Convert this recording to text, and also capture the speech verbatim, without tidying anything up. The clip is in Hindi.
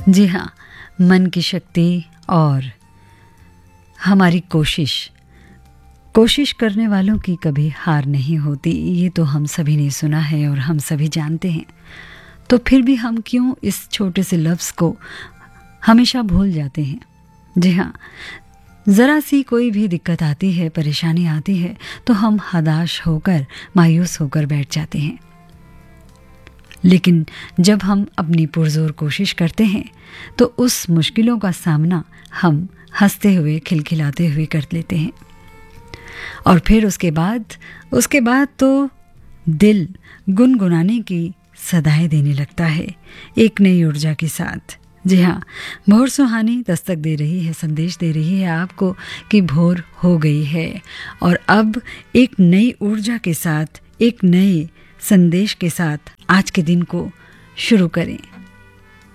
जी हाँ, मन की शक्ति और हमारी कोशिश कोशिश करने वालों की कभी हार नहीं होती, ये तो हम सभी ने सुना है और हम सभी जानते हैं। तो फिर भी हम क्यों इस छोटे से लफ्ज़ को हमेशा भूल जाते हैं। जी हाँ, ज़रा सी कोई भी दिक्कत आती है, परेशानी आती है, तो हम हताश होकर, मायूस होकर बैठ जाते हैं। लेकिन जब हम अपनी पुरज़ोर कोशिश करते हैं तो उस मुश्किलों का सामना हम हंसते हुए, खिलखिलाते हुए कर लेते हैं। और फिर उसके बाद उसके बाद तो दिल गुनगुनाने की सदाएं देने लगता है, एक नई ऊर्जा के साथ। जी हाँ, भोर सुहानी दस्तक दे रही है, संदेश दे रही है आपको कि भोर हो गई है और अब एक नई ऊर्जा के साथ, एक नए संदेश के साथ आज के दिन को शुरू करें।